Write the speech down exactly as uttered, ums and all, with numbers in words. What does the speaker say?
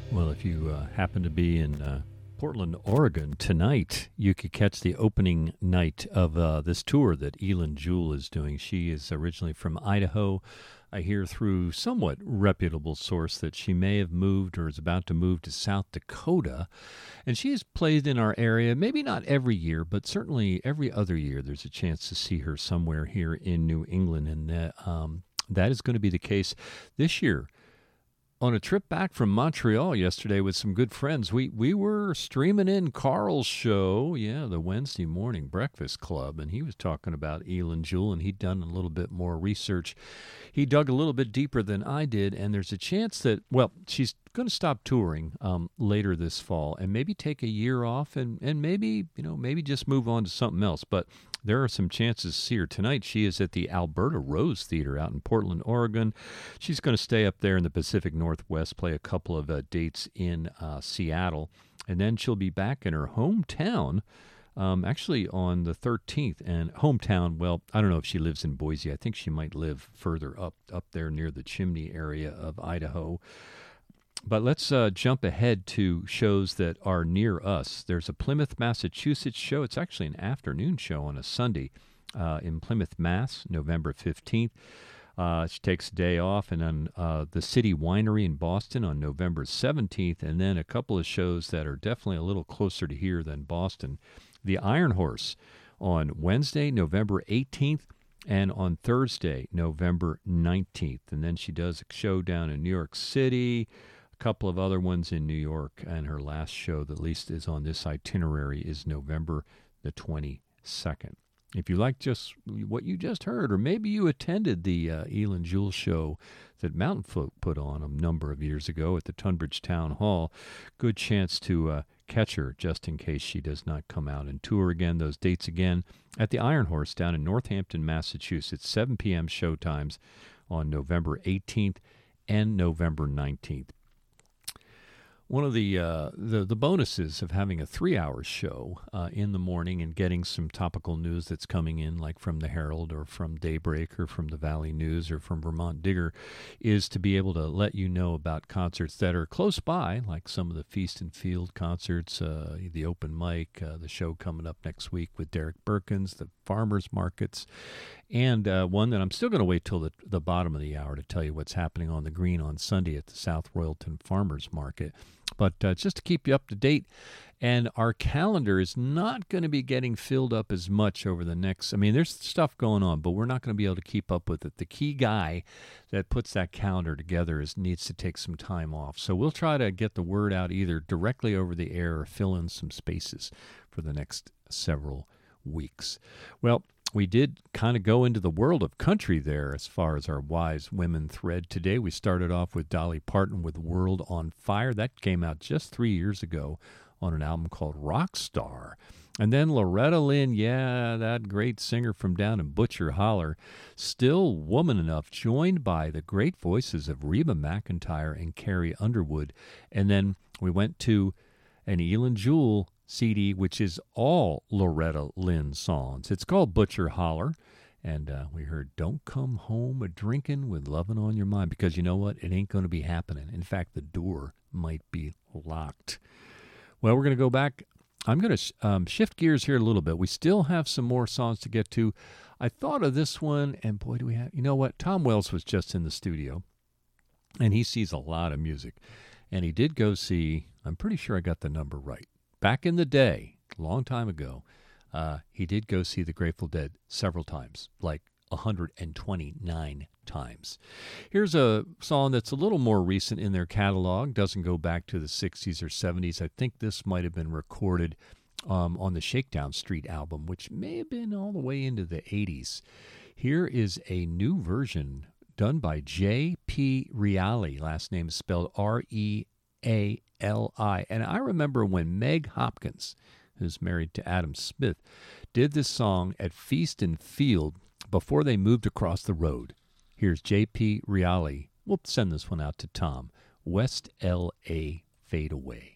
Well, if you uh, happen to be in uh, Portland, Oregon tonight, you could catch the opening night of uh, this tour that Eilen Jewell is doing. She is originally from Idaho. I hear through somewhat reputable source that she may have moved or is about to move to South Dakota. And she has played in our area, maybe not every year, but certainly every other year there's a chance to see her somewhere here in New England. And that, um, that is going to be the case this year. On a trip back from Montreal yesterday with some good friends, we, we were streaming in Carl's show, yeah, the Wednesday morning breakfast club, and he was talking about Eilen Jewell, and he'd done a little bit more research. He dug a little bit deeper than I did, and there's a chance that, well, she's going to stop touring um, later this fall and maybe take a year off and, and maybe, you know, maybe just move on to something else. But there are some chances to see her tonight. She is at the Alberta Rose Theater out in Portland, Oregon. She's going to stay up there in the Pacific Northwest, play a couple of uh, dates in uh, Seattle, and then she'll be back in her hometown, um, actually on the thirteenth. And hometown, well, I don't know if she lives in Boise. I think she might live further up, up there near the Chimney area of Idaho. But let's uh, jump ahead to shows that are near us. There's a Plymouth, Massachusetts show. It's actually an afternoon show on a Sunday uh, in Plymouth, Mass, November fifteenth. Uh, she takes a day off, and then uh, the City Winery in Boston on November seventeenth, and then a couple of shows that are definitely a little closer to here than Boston. The Iron Horse on Wednesday, November eighteenth, and on Thursday, November nineteenth. And then she does a show down in New York City, a couple of other ones in New York, and her last show that at least is on this itinerary is November the twenty-second. If you like just what you just heard, or maybe you attended the uh, Eilen Jewell show that Mountain Folk put on a number of years ago at the Tunbridge Town Hall, good chance to uh, catch her just in case she does not come out and tour again. Those dates again at the Iron Horse down in Northampton, Massachusetts, seven p.m. show times on November eighteenth and November nineteenth. One of the, uh, the the bonuses of having a three-hour show uh, in the morning and getting some topical news that's coming in, like from the Herald or from Daybreak or from the Valley News or from Vermont Digger, is to be able to let you know about concerts that are close by, like some of the Feast and Field concerts, uh, the open mic, uh, the show coming up next week with Derek Birkins, the farmers markets, and uh, one that I'm still going to wait till the, the bottom of the hour to tell you what's happening on the green on Sunday at the South Royalton Farmers Market. But uh, just to keep you up to date, and our calendar is not going to be getting filled up as much over the next, I mean, there's stuff going on, but we're not going to be able to keep up with it. The key guy that puts that calendar together is needs to take some time off. So we'll try to get the word out either directly over the air or fill in some spaces for the next several weeks. Well, we did kind of go into the world of country there as far as our wise women thread today. We started off with Dolly Parton with World on Fire. That came out just three years ago on an album called Rockstar. And then Loretta Lynn, yeah, that great singer from down in Butcher Holler, still woman enough, joined by the great voices of Reba McEntire and Carrie Underwood. And then we went to an Eilen Jewell C D, which is all Loretta Lynn songs. It's called Butcher Holler, and uh, we heard Don't Come Home a-Drinkin' with Lovin' on Your Mind, because you know what? It ain't going to be happening. In fact, the door might be locked. Well, we're going to go back. I'm going to sh- um, shift gears here a little bit. We still have some more songs to get to. I thought of this one, and boy, do we have... You know what? Tom Wells was just in the studio, and he sees a lot of music, and he did go see... I'm pretty sure I got the number right. Back in the day, a long time ago, uh, he did go see the Grateful Dead several times, like one hundred twenty-nine times. Here's a song that's a little more recent in their catalog, doesn't go back to the sixties or seventies. I think this might have been recorded um, on the Shakedown Street album, which may have been all the way into the eighties. Here is a new version done by J P Reali. Last name is spelled R E A L I. And I remember when Meg Hopkins, who's married to Adam Smith, did this song at Feast and Field before they moved across the road. Here's J P Reali. We'll send this one out to Tom. West L A Fade Away.